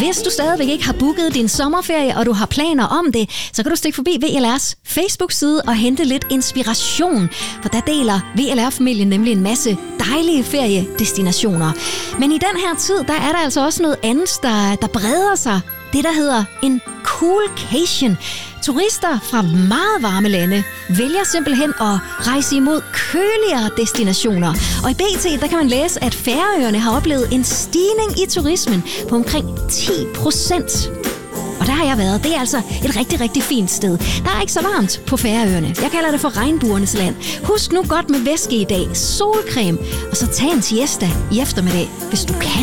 hvis du stadigvæk ikke har booket din sommerferie, og du har planer om det, så kan du stikke forbi VLR's Facebook-side og hente lidt inspiration. For der deler VLR-familien nemlig en masse dejlige feriedestinationer. Men i den her tid, der er der altså også noget andet, der breder sig. Det, der hedder en coolcation. Turister fra meget varme lande vælger simpelthen at rejse imod køligere destinationer. Og i BT, der kan man læse, at Færøerne har oplevet en stigning i turismen på omkring 10%. Og der har jeg været. Det er altså et rigtig, rigtig fint sted. Der er ikke så varmt på Færøerne. Jeg kalder det for regnbuernes land. Husk nu godt med væske i dag, solcreme, og så tag en siesta i eftermiddag, hvis du kan.